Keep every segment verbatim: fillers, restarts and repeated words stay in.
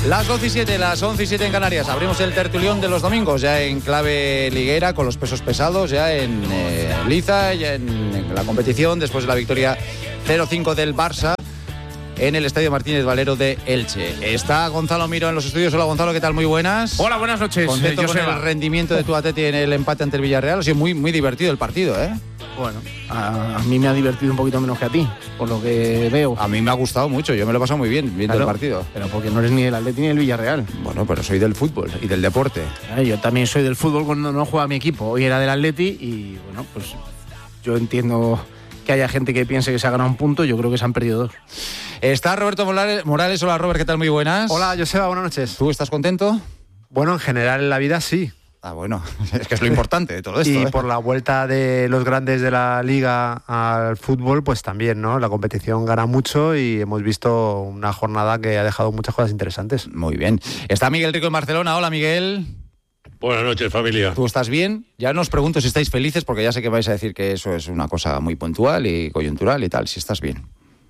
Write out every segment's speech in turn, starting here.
Las doce y siete, las once y siete en Canarias. Abrimos el tertulión de los domingos, ya en clave liguera, con los pesos pesados, ya en eh, liza, ya en, en la competición, después de la victoria cero cinco del Barça en el Estadio Martínez Valero de Elche. Está Gonzalo Miro en los estudios. Hola, Gonzalo, ¿qué tal? Muy buenas. Hola, buenas noches. Contento eh, con el rendimiento de tu Atleti en el empate ante el Villarreal. Ha sido muy, muy divertido el partido, ¿eh? Bueno, a, a mí me ha divertido un poquito menos que a ti, por lo que veo. A mí me ha gustado mucho, yo me lo he pasado muy bien viendo Claro, el partido. Pero porque no eres ni del Atleti ni del Villarreal. Bueno, pero soy del fútbol y del deporte. Eh, yo también soy del fútbol cuando no juega mi equipo. Hoy era del Atleti y, bueno, pues yo entiendo que haya gente que piense que se ha ganado un punto. Yo creo que se han perdido dos. Está Roberto Morales. Morales. Hola, Robert, ¿qué tal? Muy buenas. Hola, Joseba, buenas noches. ¿Tú estás contento? Bueno, en general en la vida sí. Ah, bueno, es que es lo importante de todo esto. Y ¿eh? por la vuelta de los grandes de la Liga al fútbol, pues también, ¿no? La competición gana mucho y hemos visto una jornada que ha dejado muchas cosas interesantes. Muy bien. Está Miguel Rico en Barcelona. Hola, Miguel. Buenas noches, familia. ¿Tú estás bien? Ya no os pregunto si estáis felices, porque ya sé que vais a decir que eso es una cosa muy puntual y coyuntural y tal. Si estás bien.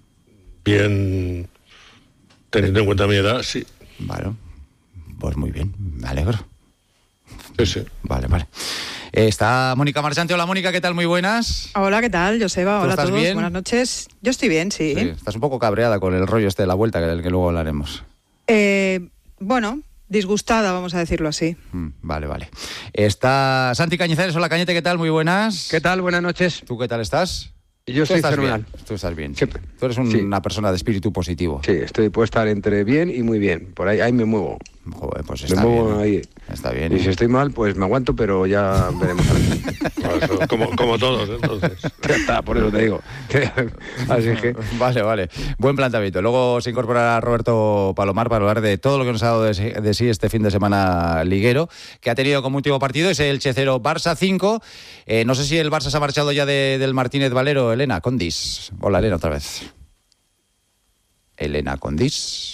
Bien, teniendo en cuenta mi edad, sí. Bueno, pues muy bien, me alegro. Sí, sí. Vale, vale. Está Mónica Marchante. Hola, Mónica, ¿qué tal? Muy buenas. Hola, ¿qué tal, Joseba? Hola a todos, bien? buenas noches. Yo estoy bien, sí. Sí, estás un poco cabreada con el rollo este de la vuelta, del que luego hablaremos. Eh, bueno, disgustada, vamos a decirlo así. Mm, vale, vale. Está Santi Cañizares. Hola, Cañete, ¿qué tal? Muy buenas. ¿Qué tal? Buenas noches. ¿Tú qué tal estás? Yo Tú estoy estás fenomenal. bien. Tú estás bien. Siempre. Tú eres un- Sí. una persona de espíritu positivo. Sí, estoy puedo estar entre bien y muy bien. Por ahí, ahí me muevo. Joder, pues Me está muevo bien. ahí. Está bien. Y si estoy mal, pues me aguanto, pero ya veremos. Pues, como, como todos, entonces. Ya está, por eso te digo. Así que... Vale, vale. Buen planteamiento. Luego se incorporará Roberto Palomar para hablar de todo lo que nos ha dado de sí, de sí este fin de semana liguero, que ha tenido como último partido ese Elche cero, Barça cinco. Eh, no sé si el Barça se ha marchado ya de, del Martínez Valero. Elena Condis. Hola, Elena, otra vez. Elena Condis.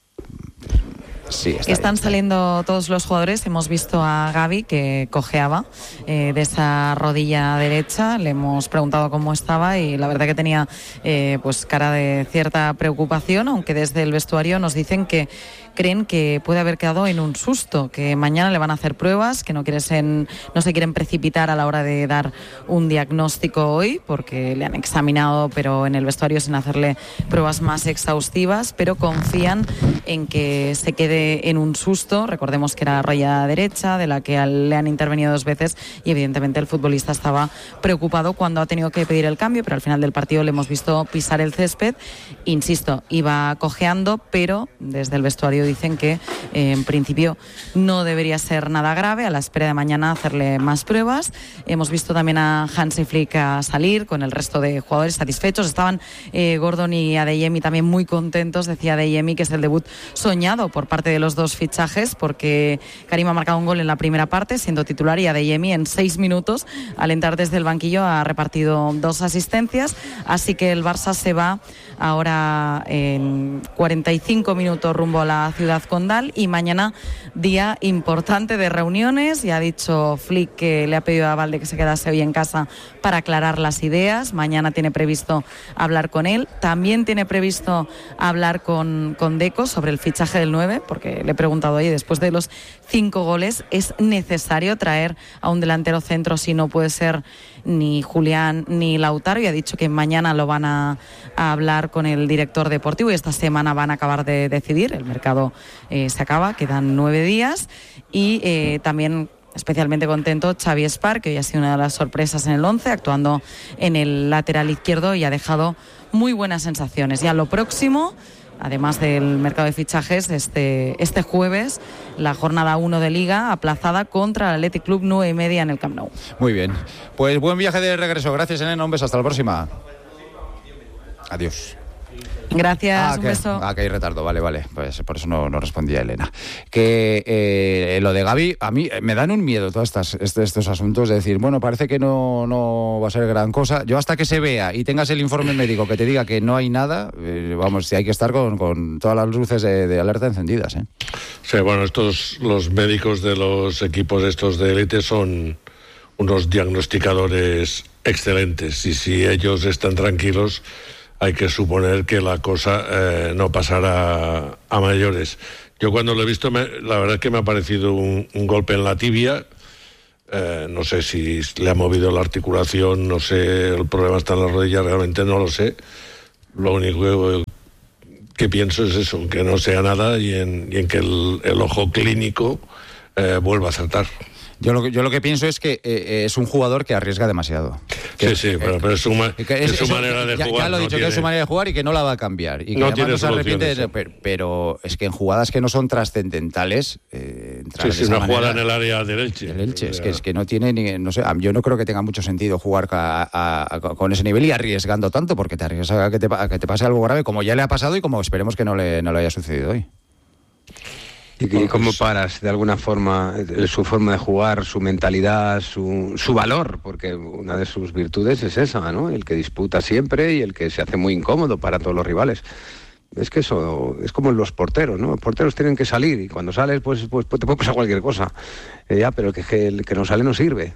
Sí, está Están bien. saliendo todos los jugadores. Hemos visto a Gavi que cojeaba eh, de esa rodilla derecha. Le hemos preguntado cómo estaba y la verdad que tenía eh, pues cara de cierta preocupación, aunque desde el vestuario nos dicen que creen que puede haber quedado en un susto, que mañana le van a hacer pruebas, que no, quieren, no se quieren precipitar a la hora de dar un diagnóstico hoy, porque le han examinado, pero en el vestuario sin hacerle pruebas más exhaustivas, pero confían en que se quede en un susto. Recordemos que era rodilla derecha, de la que le han intervenido dos veces, y evidentemente el futbolista estaba preocupado cuando ha tenido que pedir el cambio, pero al final del partido le hemos visto pisar el césped. Insisto, iba cojeando, pero desde el vestuario dicen que eh, en principio no debería ser nada grave. A la espera de mañana hacerle más pruebas. Hemos visto también a Hansi Flick a salir con el resto de jugadores satisfechos. Estaban eh, Gordon y Adeyemi también muy contentos. Decía Adeyemi que es el debut soñado por parte de los dos fichajes, porque Karim ha marcado un gol en la primera parte siendo titular, y Adeyemi en seis minutos al entrar desde el banquillo ha repartido dos asistencias. Así que el Barça se va ahora en cuarenta y cinco minutos rumbo a la ciudad condal, y mañana día importante de reuniones. Ya ha dicho Flick que le ha pedido a Valde que se quedase hoy en casa para aclarar las ideas. Mañana tiene previsto hablar con él. También tiene previsto hablar con, con Deco sobre el fichaje del nueve, porque le he preguntado, oye, después de los cinco goles, ¿es necesario traer a un delantero centro si no puede ser ni Julián ni Lautaro? Y ha dicho que mañana lo van a, a hablar con el director deportivo y esta semana van a acabar de decidir. El mercado eh, se acaba, quedan nueve días, y eh, también especialmente contento Xavi Espar, que hoy ha sido una de las sorpresas en el once, actuando en el lateral izquierdo, y ha dejado muy buenas sensaciones. Ya lo próximo, además del mercado de fichajes, este, este jueves, la jornada uno de Liga aplazada contra el Athletic Club, nueve y media en el Camp Nou. Muy bien. Pues buen viaje de regreso. Gracias, Elena. Un beso. Hasta la próxima. Adiós. Gracias, ah, un que, beso. Ah, que hay retardo, vale, vale. Pues por eso no, no respondía Elena. Que eh, lo de Gavi, a mí me dan un miedo todos estas, estos, estos asuntos de decir, bueno, parece que no, no va a ser gran cosa. Yo hasta que se vea y tengas el informe médico que te diga que no hay nada, eh, vamos, si hay que estar con, con todas las luces de, de alerta encendidas, ¿eh? Sí, bueno, estos, los médicos de los equipos estos de élite son unos diagnosticadores excelentes, y si ellos están tranquilos, hay que suponer que la cosa eh, no pasará a mayores. Yo cuando lo he visto, me, la verdad es que me ha parecido un, un golpe en la tibia. Eh, no sé si le ha movido la articulación, no sé, el problema está en la rodilla, realmente no lo sé. Lo único que pienso es eso, que no sea nada y en, y en que el, el ojo clínico eh, vuelva a acertar. Yo lo que, yo lo que pienso es que eh, es un jugador que arriesga demasiado. sí, Que, sí, pero, pero es su, ma- que es es, su eso, manera de ya, jugar. Ya lo he no dicho, tiene... que es su manera de jugar y que no la va a cambiar. Y que no además tiene no se arrepiente, soluciones, pero, pero es que en jugadas que no son trascendentales... Eh, sí, sí, una jugada en el área del Elche. El Elche, es que, es que no tiene ni... No sé, yo no creo que tenga mucho sentido jugar a, a, a, con ese nivel y arriesgando tanto, porque te arriesgas a que te, a que te pase algo grave, como ya le ha pasado y como esperemos que no le, no le haya sucedido hoy. ¿Y, y cómo paras de alguna forma su forma de jugar, su mentalidad, su, su valor? Porque una de sus virtudes es esa, ¿no? El que disputa siempre y el que se hace muy incómodo para todos los rivales. Es que eso es como los porteros, ¿no? Los porteros tienen que salir y cuando sales pues, pues, pues te puede pasar cualquier cosa. Eh, ya, pero el que, el que no sale no sirve.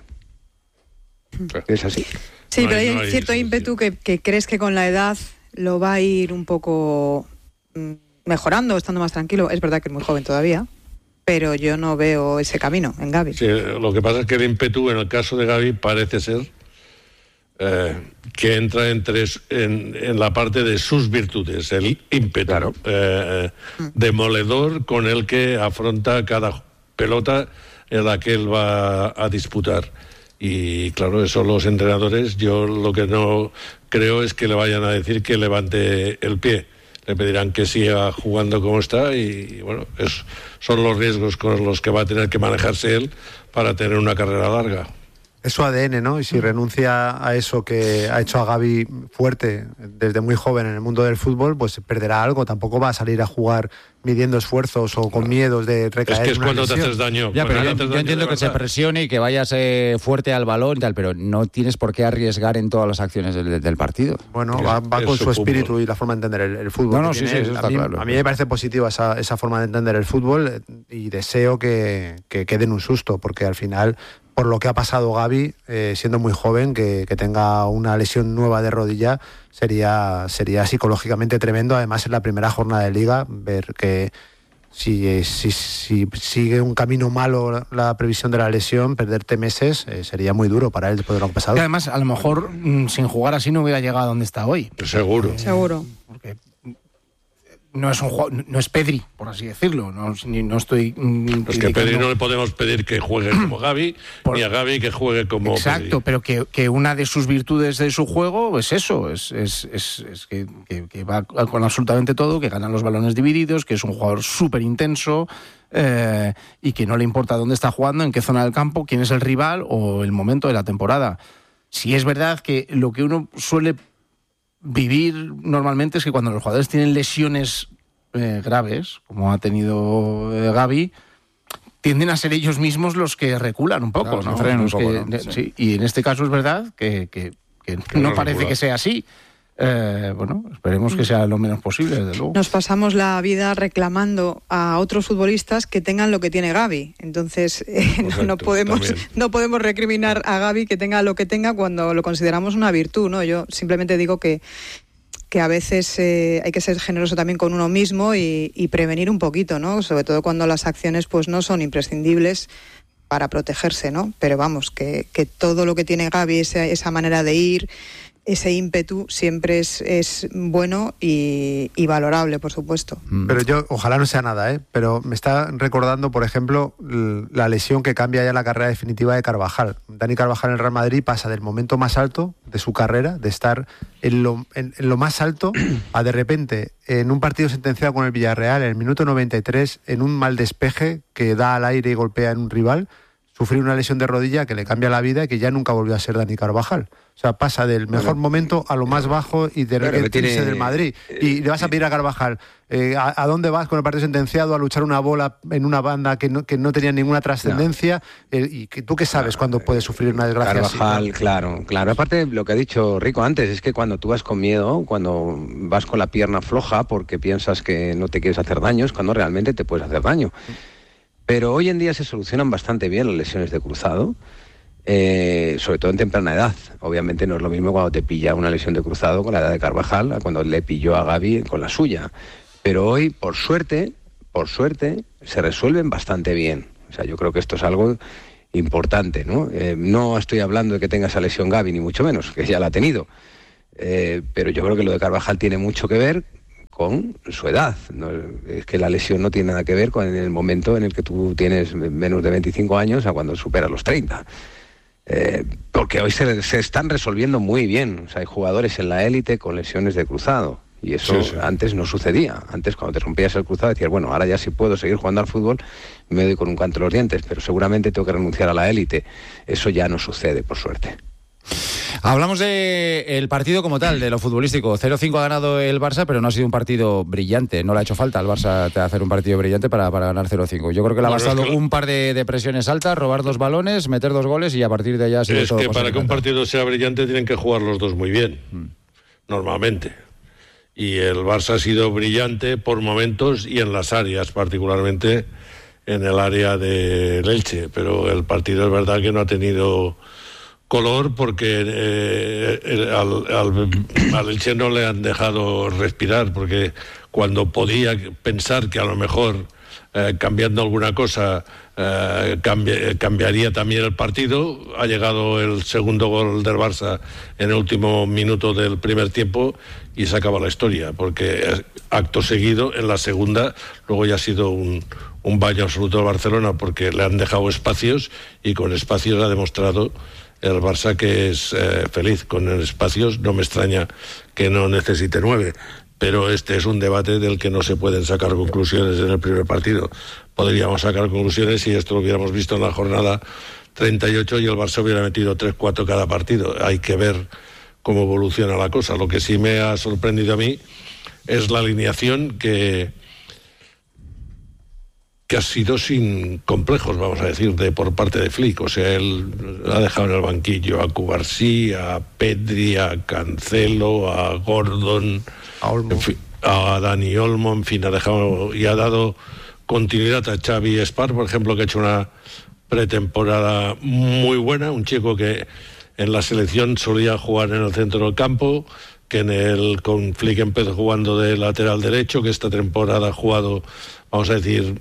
Es así. Sí, no pero hay, hay, no hay cierto solución. ímpetu que, que crees que con la edad lo va a ir un poco mm, mejorando, estando más tranquilo. Es verdad que es muy joven todavía, pero yo no veo ese camino en Gavi. Sí, lo que pasa es que el ímpetu en el caso de Gavi parece ser eh, que entra entre, en, en la parte de sus virtudes, el ímpetu Claro. eh, demoledor con el que afronta cada pelota en la que él va a disputar. Y claro, eso los entrenadores, yo lo que no creo es que le vayan a decir que levante el pie. Le pedirán que siga jugando como está y, bueno, es, son los riesgos con los que va a tener que manejarse él para tener una carrera larga. Es su A D N, ¿no? Y si renuncia a eso que ha hecho a Gavi fuerte desde muy joven en el mundo del fútbol, pues perderá algo. Tampoco va a salir a jugar midiendo esfuerzos o con miedos de recaer. Es que es en una cuando lesión. te haces daño. Ya, pero cuando yo, te haces yo daño entiendo de que se verdad. presione y que vayas eh, fuerte al balón y tal, pero no tienes por qué arriesgar en todas las acciones del, del partido. Bueno, Es- va, va es con su su espíritu fútbol. y la forma de entender el, el fútbol. No, no, que sí, tiene sí, eso él. está a mí, claro. A mí me parece positiva esa, esa forma de entender el fútbol eh, y deseo que, que quede en un susto, porque al final, por lo que ha pasado Gavi, eh, siendo muy joven, que, que tenga una lesión nueva de rodilla, sería, sería psicológicamente tremendo. Además, en la primera jornada de Liga, ver que si, si, si sigue un camino malo la, la previsión de la lesión, perderte meses eh, sería muy duro para él después de lo que ha pasado. Y además, a lo mejor mm, sin jugar así no hubiera llegado a donde está hoy. Seguro. Seguro. Porque no es un juego, no es Pedri, por así decirlo. No, ni- no estoy. mm, Es que a criticando- Pedri no le podemos pedir que juegue como Gavi, Por- ni a Gavi que juegue como Exacto, Pedri. pero que, que una de sus virtudes de su juego es eso, es, es, es, es que, que- que va con absolutamente todo, que gana los balones divididos, que es un jugador súper intenso eh, y que no le importa dónde está jugando, en qué zona del campo, quién es el rival o el momento de la temporada. Si es verdad que lo que uno suele vivir normalmente es que cuando los jugadores tienen lesiones eh, graves, como ha tenido eh, Gavi, tienden a ser ellos mismos los que reculan un poco, Claro, ¿no? se frenan un Los poco, que- ¿no? de- Sí. sí. Y en este caso es verdad que, que- que Que no no parece recula. que sea así. Eh, bueno, esperemos que sea lo menos posible, desde luego. Nos pasamos la vida reclamando a otros futbolistas que tengan lo que tiene Gavi. Entonces, eh, no- no, Correcto, podemos también. no podemos recriminar a Gavi que tenga lo que tenga cuando lo consideramos una virtud, ¿no? Yo simplemente digo que que a veces eh, hay que ser generoso también con uno mismo y, y prevenir un poquito, ¿no? Sobre todo cuando las acciones pues no son imprescindibles para protegerse, ¿no? Pero vamos, que, que todo lo que tiene Gavi, esa, esa manera de ir, ese ímpetu, siempre es, es bueno y, y valorable, por supuesto. Pero yo, ojalá no sea nada, ¿eh? Pero me está recordando, por ejemplo, l- la lesión que cambia ya la carrera definitiva de Carvajal. Dani Carvajal en el Real Madrid pasa del momento más alto de su carrera, de estar en lo, en, en lo más alto, a de repente, en un partido sentenciado con el Villarreal, en el minuto noventa y tres, en un mal despeje que da al aire y golpea en un rival, sufrir una lesión de rodilla que le cambia la vida y que ya nunca volvió a ser Dani Carvajal. O sea, pasa del mejor Bueno, momento a lo más bajo y de claro, repente que tiene- irse del Madrid. Y le vas a pedir a Carvajal, eh, ¿a, a dónde vas con el partido sentenciado a luchar una bola en una banda que no, que no tenía ninguna trascendencia? Eh, ¿Y que, tú qué sabes cuándo puedes sufrir una desgracia así? Carvajal, claro, claro. Aparte, lo que ha dicho Rico antes, es que cuando tú vas con miedo, cuando vas con la pierna floja porque piensas que no te quieres hacer daño, es cuando realmente te puedes hacer daño. Pero hoy en día se solucionan bastante bien las lesiones de cruzado, eh, sobre todo en temprana edad. Obviamente no es lo mismo cuando te pilla una lesión de cruzado con la edad de Carvajal, a cuando le pilló a Gavi con la suya. Pero hoy, por suerte, por suerte, se resuelven bastante bien. O sea, yo creo que esto es algo importante, ¿no? Eh, no estoy hablando de que tenga esa lesión Gavi, ni mucho menos, que ya la ha tenido. Eh, pero yo creo que lo de Carvajal tiene mucho que ver con su edad. ¿No? Es que la lesión no tiene nada que ver con el momento en el que tú tienes menos de veinticinco años a cuando superas los treinta. Eh, porque hoy se, se están resolviendo muy bien. O sea, hay jugadores en la élite con lesiones de cruzado. Y eso sí, sí. antes no sucedía. Antes, cuando te rompías el cruzado, decías, bueno, ahora ya sí puedo seguir jugando al fútbol, me doy con un canto en los dientes, pero seguramente tengo que renunciar a la élite. Eso ya no sucede, por suerte. Hablamos del partido como tal, de lo futbolístico. cero cinco ha ganado el Barça, pero no ha sido un partido brillante. No le ha hecho falta al Barça hacer un partido brillante para, para ganar cero cinco. Yo creo que le ha bueno, bastado es que un par de, de presiones altas, robar dos balones, meter dos goles y a partir de allá ha sido es todo. Es que para que un partido sea brillante tienen que jugar los dos muy bien, hmm. normalmente. Y el Barça ha sido brillante por momentos y en las áreas, particularmente en el área del Elche. Pero el partido es verdad que no ha tenido color porque eh, el, al, al, al Elche no le han dejado respirar, porque cuando podía pensar que a lo mejor eh, cambiando alguna cosa eh, cambi- cambiaría también el partido, ha llegado el segundo gol del Barça en el último minuto del primer tiempo y se acaba la historia, porque acto seguido en la segunda luego ya ha sido un, un baño absoluto del Barcelona, porque le han dejado espacios y con espacios ha demostrado el Barça que es eh, feliz. Con espacios no me extraña que no necesite nueve, pero este es un debate del que no se pueden sacar conclusiones en el primer partido. Podríamos sacar conclusiones si esto lo hubiéramos visto en la jornada treinta y ocho y el Barça hubiera metido tres cuatro cada partido. Hay que ver cómo evoluciona la cosa. Lo que sí me ha sorprendido a mí es la alineación que que ha sido sin complejos, vamos a decir, de por parte de Flick. O sea, él ha dejado en el banquillo a Cubarsí, a Pedri, a Cancelo, a Gordon, a, en fin, a Dani Olmo, en fin, ha dejado y ha dado continuidad a Xavi Espar, por ejemplo, que ha hecho una pretemporada muy buena, un chico que en la selección solía jugar en el centro del campo, que en el con Flick empezó jugando de lateral derecho, que esta temporada ha jugado, vamos a decir,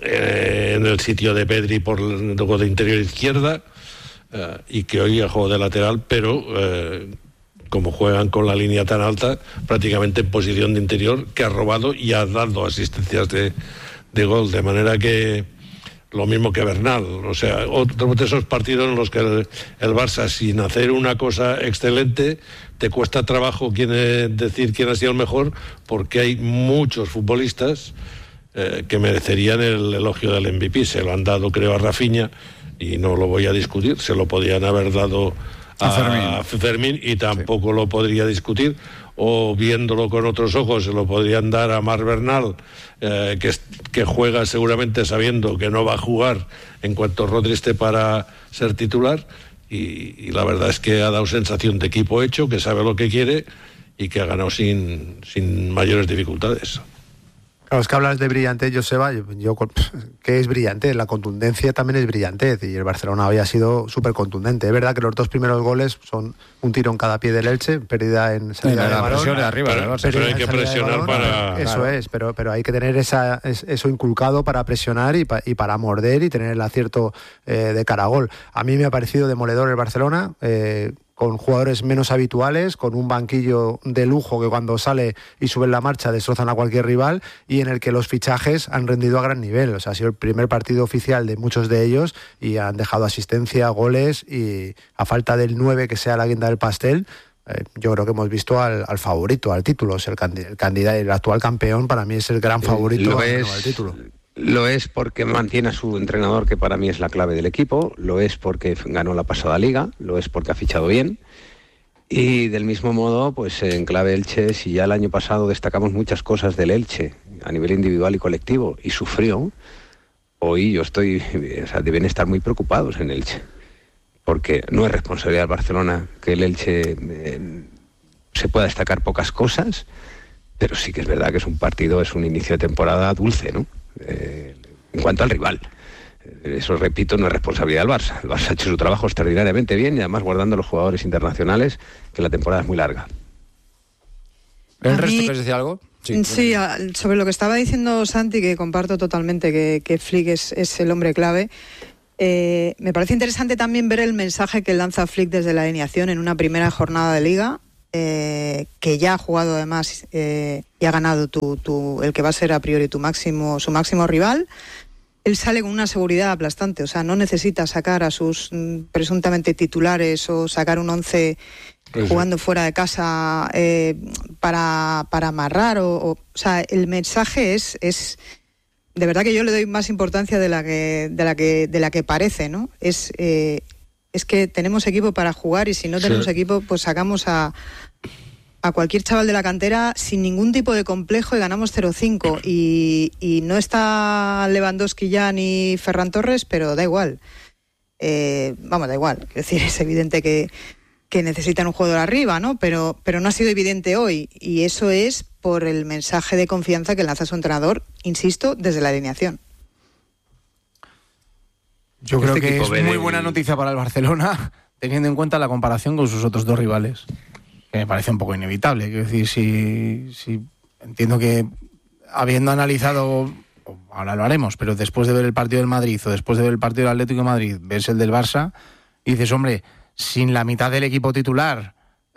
Eh, en el sitio de Pedri por luego de interior izquierda, eh, y que hoy ha jugado de lateral, pero eh, como juegan con la línea tan alta, prácticamente en posición de interior, que ha robado y ha dado asistencias de, de gol, de manera que lo mismo que Bernal. O sea, otro de esos partidos en los que el, el Barça, sin hacer una cosa excelente, te cuesta trabajo quién es, decir quién ha sido el mejor, porque hay muchos futbolistas Eh, que merecerían el elogio del M V P. Se lo han dado, creo, a Rafinha, y no lo voy a discutir. Se lo podían haber dado a, a Fermín. a Fermín y tampoco sí. lo podría discutir. O viéndolo con otros ojos, se lo podrían dar a Marc Bernal, eh, que, que juega seguramente sabiendo que no va a jugar en cuanto Rodri esté para ser titular. Y, y la verdad es que ha dado sensación de equipo hecho, que sabe lo que quiere y que ha ganado sin, sin mayores dificultades. Claro, es que hablas de brillante, Joseba, yo, yo, ¿qué es brillante? La contundencia también es brillantez, y el Barcelona hoy ha sido súper contundente. Es verdad que los dos primeros goles son un tiro en cada pie del Elche, pérdida en salida sí, de balón. Presión de arriba, pero, pero, pero hay que presionar para... Eso claro. es, pero, pero hay que tener esa, eso inculcado para presionar y, pa, y para morder y tener el acierto eh, de cara a gol. A mí me ha parecido demoledor el Barcelona, eh, con jugadores menos habituales, con un banquillo de lujo que cuando sale y sube la marcha destrozan a cualquier rival, y en el que los fichajes han rendido a gran nivel. O sea, ha sido el primer partido oficial de muchos de ellos y han dejado asistencia, goles, y a falta del nueve que sea la guinda del pastel, eh, yo creo que hemos visto al, al favorito, al título. O sea, el, candid- el candidato, el actual campeón para mí es el gran favorito lo al, es, al título. Lo es porque mantiene a su entrenador, que para mí es la clave del equipo, lo es porque ganó la pasada liga, lo es porque ha fichado bien. Y del mismo modo, pues en clave Elche, si ya el año pasado destacamos muchas cosas del Elche a nivel individual y colectivo y sufrió, hoy yo estoy, o sea, deben estar muy preocupados en Elche, porque no es responsabilidad del Barcelona que el Elche eh, se pueda destacar pocas cosas, pero sí que es verdad que es un partido, es un inicio de temporada dulce, ¿no? Eh, en cuanto al rival. Eso, repito, no es responsabilidad del Barça. El Barça ha hecho su trabajo extraordinariamente bien y además guardando a los jugadores internacionales, que la temporada es muy larga. ¿El a resto mí... quieres decir algo? Sí, sí, sobre lo que estaba diciendo Santi, que comparto totalmente que, que Flick es, es el hombre clave. Eh, me parece interesante también ver el mensaje que lanza Flick desde la alineación en una primera jornada de Liga, eh, que ya ha jugado además eh, y ha ganado tu, tu, el que va a ser a priori tu máximo, su máximo rival. Él sale con una seguridad aplastante, o sea, no necesita sacar a sus mm, presuntamente titulares o sacar un once jugando fuera de casa eh, para, para amarrar o, o, o sea, el mensaje es, es de verdad que yo le doy más importancia de la que de la que de la que parece, ¿no? Es eh, es que tenemos equipo para jugar y si no tenemos sí. equipo, pues sacamos a a cualquier chaval de la cantera sin ningún tipo de complejo y ganamos cero cinco y, y no está Lewandowski ya ni Ferran Torres, pero da igual. Eh, vamos, da igual. Quiero decir, es evidente que que necesitan un jugador arriba, ¿no? Pero, pero no ha sido evidente hoy, y eso es por el mensaje de confianza que lanza su entrenador, insisto, desde la alineación. Yo creo que es muy buena noticia para el Barcelona, teniendo en cuenta la comparación con sus otros dos rivales, que me parece un poco inevitable. Quiero decir, si, si entiendo que habiendo analizado, ahora lo haremos, pero después de ver el partido del Madrid o después de ver el partido del Atlético de Madrid, ves el del Barça y dices, hombre, sin la mitad del equipo titular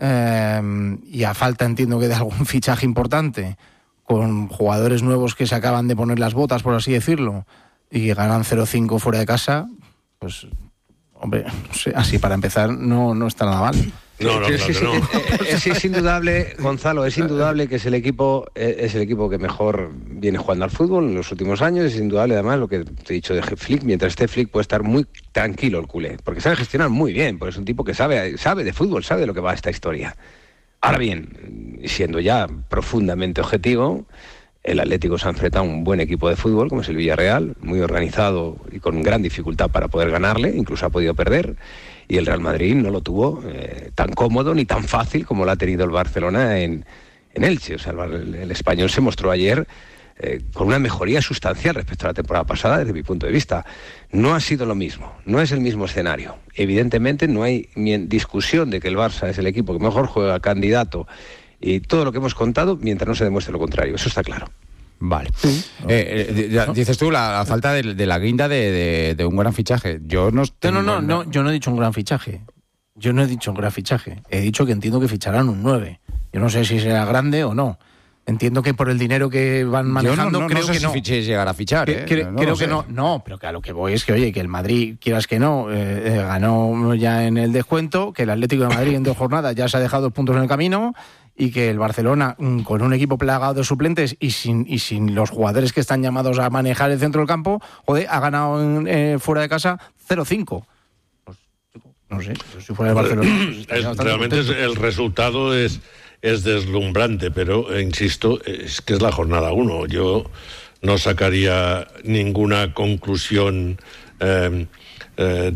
eh, y a falta, entiendo que de algún fichaje importante, con jugadores nuevos que se acaban de poner las botas, por así decirlo, y ganan cero cinco fuera de casa, pues, hombre, no sé, así para empezar no, no está nada mal. No, no, claro, es, no. Es, es, es indudable, Gonzalo, es indudable que es el equipo es el equipo que mejor viene jugando al fútbol en los últimos años. Es indudable, además, lo que te he dicho de Flick. Mientras esté Flick puede estar muy tranquilo el culé, porque sabe gestionar muy bien, porque es un tipo que sabe, sabe de fútbol, sabe de lo que va esta historia. Ahora bien, siendo ya profundamente objetivo, el Atlético se ha enfrentado a un buen equipo de fútbol, como es el Villarreal, muy organizado y con gran dificultad para poder ganarle, incluso ha podido perder. Y el Real Madrid no lo tuvo eh, tan cómodo ni tan fácil como lo ha tenido el Barcelona en, en Elche. O sea, el, el español se mostró ayer eh, con una mejoría sustancial respecto a la temporada pasada, desde mi punto de vista. No ha sido lo mismo, no es el mismo escenario. Evidentemente no hay discusión de que el Barça es el equipo que mejor juega, candidato, y todo lo que hemos contado, mientras no se demuestre lo contrario. Eso está claro. Vale. Sí. Eh, eh, dices tú la, la falta de, de la guinda de, de, de un gran fichaje. Yo no, tengo, no, no, no, no, yo no he dicho un gran fichaje. Yo no he dicho un gran fichaje. He dicho que entiendo que ficharán un nueve. Yo no sé si será grande o no. Entiendo que por el dinero que van manejando, yo no, no, creo no sé que si no. Fiché llegar a fichar. Que, eh. Creo, no creo sé. que no. No, pero que a lo que voy es que, oye, que el Madrid, quieras que no, eh, eh, ganó ya en el descuento, que el Atlético de Madrid en dos jornadas ya se ha dejado dos puntos en el camino, y que el Barcelona, con un equipo plagado de suplentes y sin, y sin los jugadores que están llamados a manejar el centro del campo, joder, ha ganado en, eh, fuera de casa cero cinco. Pues, no sé, si fuera el Barcelona... Pues es, realmente es, el resultado es, es deslumbrante, pero, eh, insisto, es que es la jornada uno. Yo no sacaría ninguna conclusión eh, eh,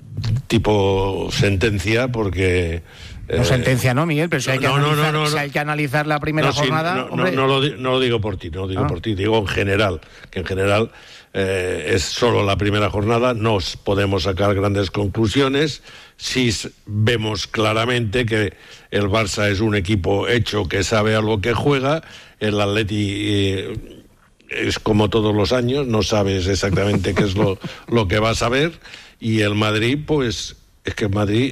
tipo sentencia, porque... No sentencia, ¿no, Miguel? Pero si hay que, no, analizar, no, no, no, si hay que analizar la primera no, sí, jornada... No, hombre... no, no, lo, no lo digo por ti, no lo digo ah. por ti, digo en general, que en general eh, es solo la primera jornada, no podemos sacar grandes conclusiones. Sí vemos claramente que el Barça es un equipo hecho que sabe a lo que juega, el Atleti... Eh, es como todos los años, no sabes exactamente qué es lo, lo que vas a ver, y el Madrid, pues, es que el Madrid...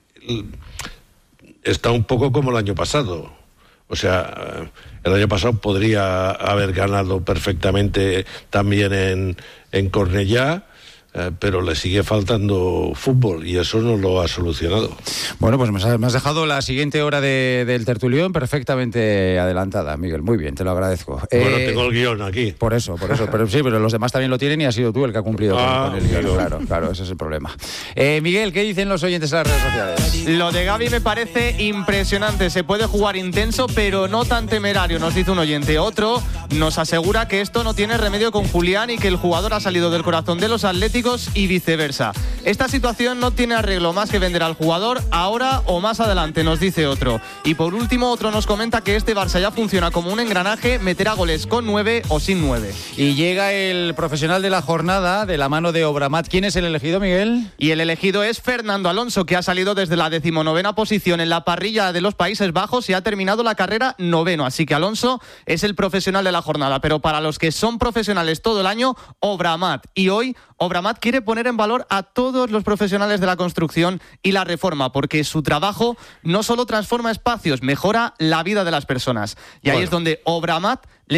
está un poco como el año pasado. O sea, el año pasado podría haber ganado perfectamente también en, en Cornellá, eh, pero le sigue faltando fútbol y eso no lo ha solucionado. Bueno, pues me has dejado la siguiente hora de, del tertulión perfectamente adelantada, Miguel. Muy bien, te lo agradezco. Bueno, eh, tengo el guión aquí. Por eso, por eso. Pero sí, pero los demás también lo tienen y has sido tú el que ha cumplido ah, con, con el guión. Claro, claro, ese es el problema. Eh, Miguel, ¿qué dicen los oyentes en las redes sociales? Lo de Gavi me parece impresionante. Se puede jugar intenso, pero no tan temerario, nos dice un oyente. Otro nos asegura que esto no tiene remedio con Julián y que el jugador ha salido del corazón de los atléticos Atléticos y viceversa. Esta situación no tiene arreglo más que vender al jugador ahora o más adelante, nos dice otro. Y por último, otro nos comenta que este Barça ya funciona como un engranaje, meterá goles con nueve o sin nueve. Y llega el profesional de la jornada de la mano de Obramat. ¿Quién es el elegido, Miguel? Y el elegido es Fernando Alonso, que ha salido desde la decimonovena posición en la parrilla de los Países Bajos y ha terminado la carrera noveno. Así que Alonso es el profesional de la jornada. Pero para los que son profesionales todo el año, Obramat. Y hoy Obramat quiere poner en valor a todos los profesionales de la construcción y la reforma, porque su trabajo no solo transforma espacios, mejora la vida de las personas. Y ahí bueno. es donde Obramat